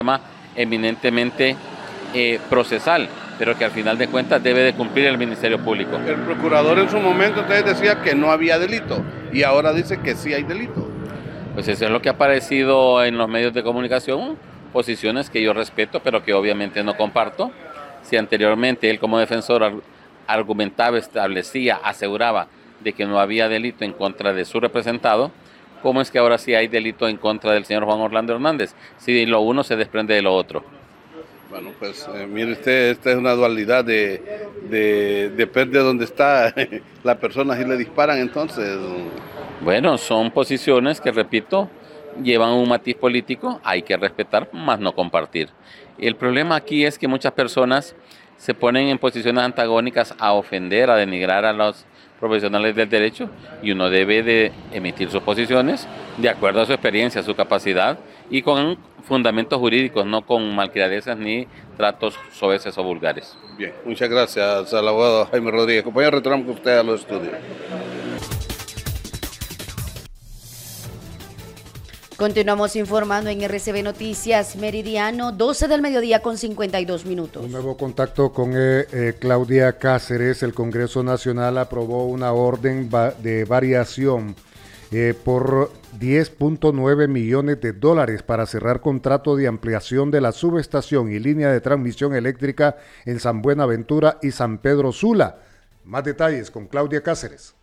tema eminentemente procesal, pero que al final de cuentas debe de cumplir el Ministerio Público. El procurador en su momento entonces decía que no había delito y ahora dice que sí hay delito. Pues eso es lo que ha aparecido en los medios de comunicación, posiciones que yo respeto, pero que obviamente no comparto. Si anteriormente él como defensor argumentaba, establecía, aseguraba de que no había delito en contra de su representado, ¿cómo es que ahora sí hay delito en contra del señor Juan Orlando Hernández? Si lo uno se desprende de lo otro. Bueno, pues mire usted, esta es una dualidad depende de dónde está la persona, si le disparan entonces. Bueno, son posiciones que, repito, llevan un matiz político, hay que respetar, más no compartir. El problema aquí es que muchas personas se ponen en posiciones antagónicas a ofender, a denigrar a los profesionales del derecho, y uno debe de emitir sus posiciones de acuerdo a su experiencia, a su capacidad y con fundamentos jurídicos, no con malcriadezas ni tratos soeces o vulgares. Bien, muchas gracias al abogado Jaime Rodríguez. Compañero, retornamos con usted a los estudios. Continuamos informando en RCB Noticias Meridiano, 12 del mediodía con 52 minutos. Un nuevo contacto con Claudia Cáceres. El Congreso Nacional aprobó una orden de variación por 10.9 millones de dólares para cerrar contrato de ampliación de la subestación y línea de transmisión eléctrica en San Buenaventura y San Pedro Sula. Más detalles con Claudia Cáceres.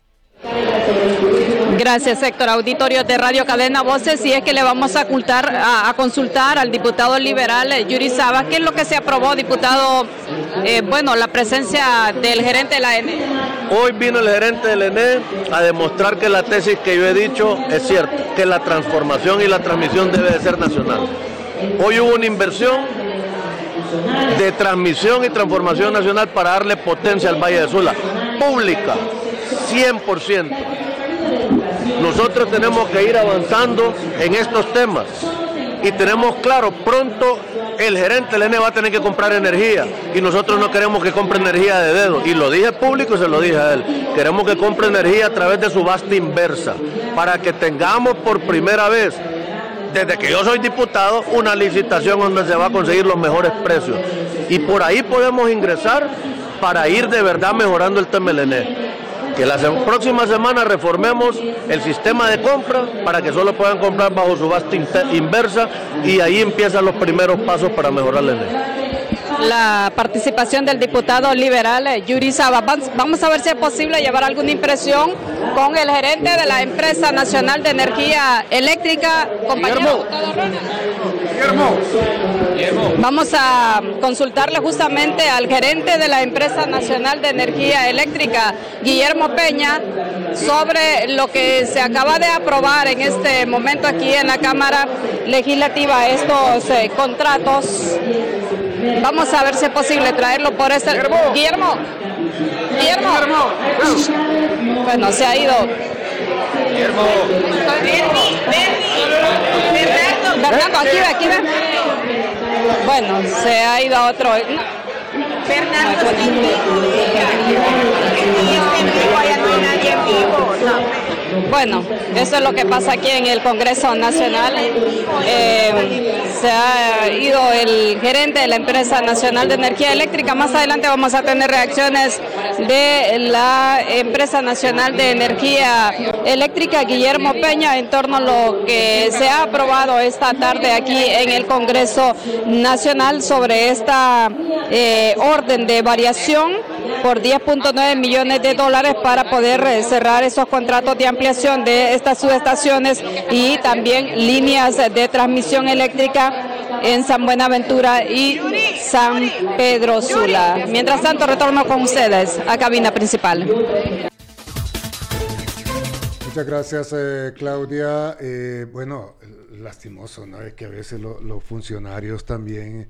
Gracias, Héctor. Auditorio de Radio Cadena Voces, y es que le vamos a consultar al diputado liberal Yuri Sabas qué es lo que se aprobó, diputado. La presencia del gerente de la ENE. Hoy vino el gerente del ENE a demostrar que la tesis que yo he dicho es cierta, que la transformación y la transmisión debe de ser nacional. Hoy hubo una inversión de transmisión y transformación nacional para darle potencia al Valle de Sula, pública, 100%. Nosotros tenemos que ir avanzando en estos temas y tenemos claro, pronto el gerente del ENE va a tener que comprar energía y nosotros no queremos que compre energía de dedo, y lo dije público y se lo dije a él. Queremos que compre energía a través de subasta inversa para que tengamos por primera vez, desde que yo soy diputado, una licitación donde se va a conseguir los mejores precios, y por ahí podemos ingresar para ir de verdad mejorando el tema del ENE. Que la próxima semana reformemos el sistema de compra para que solo puedan comprar bajo subasta inversa, y ahí empiezan los primeros pasos para mejorar el ENE. La participación del diputado liberal Yuri Sabas. Vamos a ver si es posible llevar alguna impresión con el gerente de la Empresa Nacional de Energía Eléctrica, compañero Guillermo. Vamos a consultarle justamente al gerente de la Empresa Nacional de Energía Eléctrica, Guillermo Peña, sobre lo que se acaba de aprobar en este momento aquí en la Cámara Legislativa, estos contratos. Vamos a ver si es posible traerlo por este... Guillermo. Bueno, se ha ido. Bernardo, aquí ve. Bueno, se ha ido a otro... Bernardo, Bueno, eso es lo que pasa aquí en el Congreso Nacional. Se ha ido el gerente de la Empresa Nacional de Energía Eléctrica. Más adelante vamos a tener reacciones de la Empresa Nacional de Energía Eléctrica, Guillermo Peña, en torno a lo que se ha aprobado esta tarde aquí en el Congreso Nacional sobre esta orden de variación por 10.9 millones de dólares para poder cerrar esos contratos de ampliación de estas subestaciones y también líneas de transmisión eléctrica en San Buenaventura y San Pedro Sula. Mientras tanto, retorno con ustedes a cabina principal. Muchas gracias, Claudia. Lastimoso, ¿no? Es que a veces los funcionarios también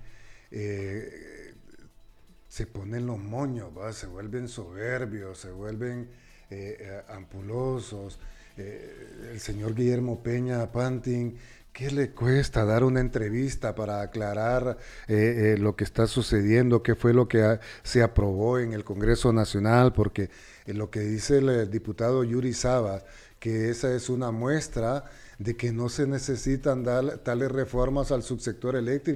se ponen los moños, ¿va? Se vuelven soberbios, se vuelven ampulosos. El señor Guillermo Peña Pantin, ¿qué le cuesta dar una entrevista para aclarar lo que está sucediendo? ¿Qué fue lo que se aprobó en el Congreso Nacional? Porque lo que dice el diputado Yuri Sabas, que esa es una muestra de que no se necesitan tales reformas al subsector eléctrico.